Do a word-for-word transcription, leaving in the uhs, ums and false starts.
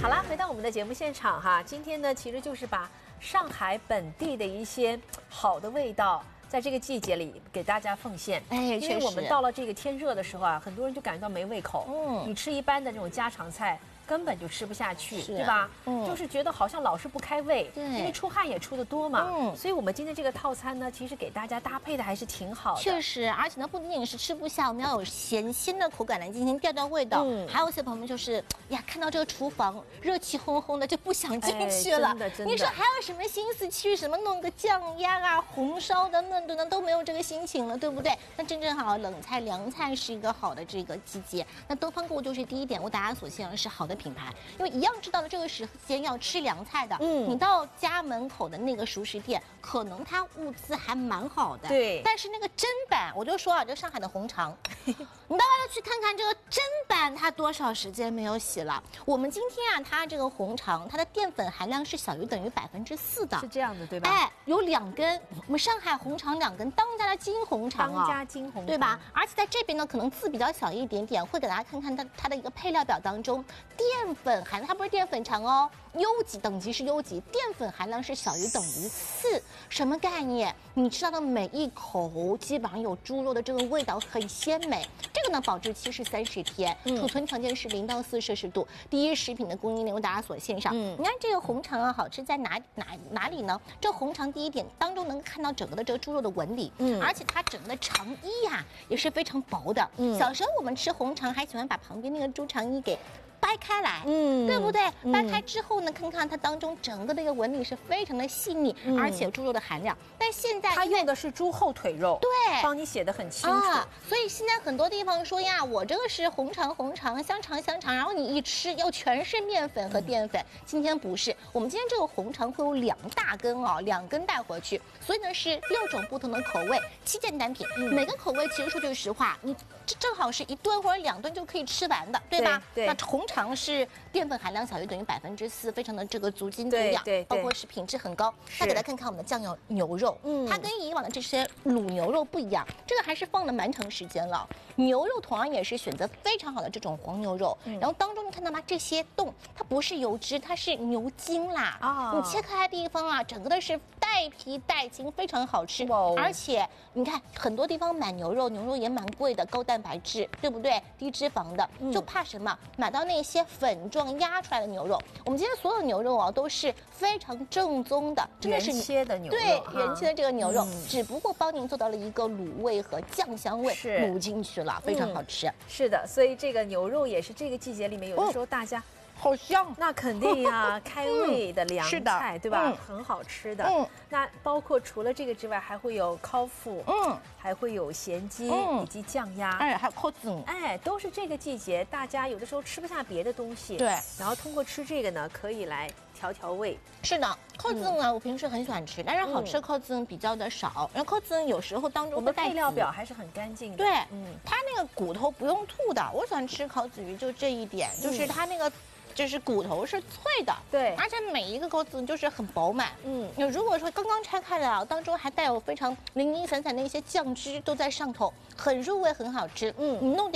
好啦，回到我们的节目现场哈，今天呢，其实就是把上海本地的一些好的味道，在这个季节里给大家奉献。 哎， 因为我们到了这个天热的时候啊，很多人就感觉到没胃口。 嗯， 你吃一般的这种家常菜。 根本就吃不下去，对吧？ 嗯， 就是觉得好像老是不开胃， 对， 因为出汗也出得多嘛。 嗯， 所以我们今天这个套餐呢，其实给大家搭配的还是挺好的。 确实，而且呢，不仅仅是吃不下，我们要有咸鲜的口感来进行调调味道。嗯，还有一些朋友们就是呀，看到这个厨房热气烘烘的就不想进去了。 哎、真的真的。 你说还有什么心思去什么弄个酱鸭啊、红烧等等等等都没有这个心情了，对不对？那真正好，冷菜、凉菜是一个好的这个季节。那东方购物就是第一点，为大家所欣赏的是好的品牌，因为。 一样知道了这个时间要吃凉菜的，嗯，你到家门口的那个熟食店，可能它物资还蛮好的， 对。 但是那个砧板，我就说啊，这上海的红肠，你到外头去看看这个砧板，它多少时间没有洗了？我们今天啊，它这个红肠，它的淀粉含量是小于等于百分之四的， 是这样的，对吧？ 哎，有两根，我们上海红肠两根，当家的金红肠啊，当家金红肠， 对吧？而且在这边呢，可能字比较小一点点，会给大家看看它它的一个配料表当中，淀粉含量。 它不是淀粉肠哦，优级等级是优级，淀粉含量是小于等于四，什么概念？你吃到的每一口基本上有猪肉的这个味道，很鲜美。这个呢，保质期是三十天，嗯、储存条件是零到四摄氏度。第一食品的供应链为大家所献上。嗯，你看这个红肠啊，好吃在哪哪哪里呢？这红肠第一点当中能看到整个的这个猪肉的纹理，嗯，而且它整个的肠衣呀、啊、也是非常薄的。嗯，小时候我们吃红肠还喜欢把旁边那个猪肠衣给。 掰开来，嗯，对不对？掰开之后呢，看看它当中整个的一个纹理是非常的细腻，嗯、而且猪肉的含量。但现在它用的是猪后腿肉， 对， 帮你写的很清楚。啊、 所以现在很多地方说呀，我这个是红肠红肠，香肠香肠，然后你一吃要全是面粉和淀粉。嗯、今天不是，我们今天这个红肠会有两大根哦，两根带回去，所以呢是六种不同的口味，七件单品，嗯、每个口味其实说句实话，你这正好是一顿或者两顿就可以吃完的，对吧？ 对。 那红肠 肠是淀粉含量小于等于百分之四，非常的这个足斤足量，包括是品质很高。那给大家看看我们的酱油牛肉，嗯，它跟以往的这些卤牛肉不一样，这个还是放了蛮长时间了。牛肉同样也是选择非常好的这种黄牛肉，嗯、然后当中你看到吗？这些洞它不是油脂，它是牛筋啦。啊、哦，你切开的地方啊，整个的是带皮带筋，非常好吃。哦、而且你看很多地方买牛肉，牛肉也蛮贵的，高蛋白质，对不对？低脂肪的，嗯、就怕什么？买到那些粉状压出来的牛肉，我们今天所有牛肉啊都是非常正宗的，真的是原切的牛肉， 对，原切的这个牛肉，嗯、只不过帮您做到了一个卤味和酱香味卤进去了，非常好吃。嗯、 是的，所以这个牛肉也是这个季节里面有的时候大家。哦好香， 那肯定呀，开胃的凉菜，对吧？很好吃的。嗯，那包括除了这个之外，还会有烤麸，嗯，还会有咸鸡以及酱鸭， 哎，还有烤子， 哎，都是这个季节，大家有的时候吃不下别的东西， 对， 然后通过吃这个呢，可以来调调胃。 是的，烤子呢，我平时很喜欢吃，但是好吃的烤子比较的少，然后烤子有时候当中我们配料表还是很干净的， 对，嗯，它那个骨头不用吐的，我喜欢吃烤子鱼就这一点，就是它那个。 就是骨头是脆的， 对， 而且每一个烤子就是很饱满。嗯，你如果说刚刚拆开来啊，当中还带有非常零零散散的一些酱汁都在上头，很入味，很好吃。嗯，你弄点。